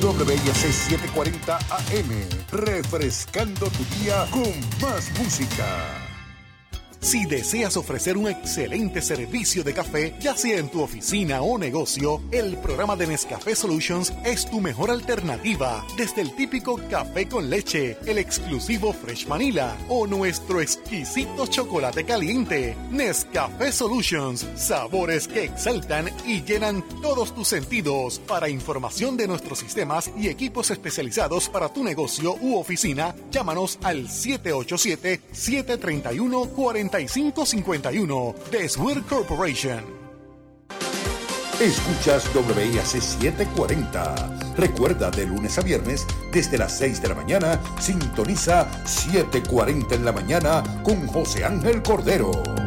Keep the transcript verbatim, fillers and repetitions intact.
W I A C setecientos cuarenta A M, refrescando tu día con más música. Si deseas ofrecer un excelente servicio de café, ya sea en tu oficina o negocio, el programa de Nescafé Solutions es tu mejor alternativa. Desde el típico café con leche, el exclusivo Fresh Vanilla o nuestro exquisito chocolate caliente. Nescafé Solutions, sabores que exaltan y llenan todos tus sentidos. Para información de nuestros sistemas y equipos especializados para tu negocio u oficina, llámanos al siete ocho siete, siete tres uno, cuatro cinco cinco uno de Swear Corporation. Escuchas W I A C setecientos cuarenta. Recuerda, de lunes a viernes, desde las seis de la mañana, sintoniza setecientos cuarenta en la mañana con José Ángel Cordero.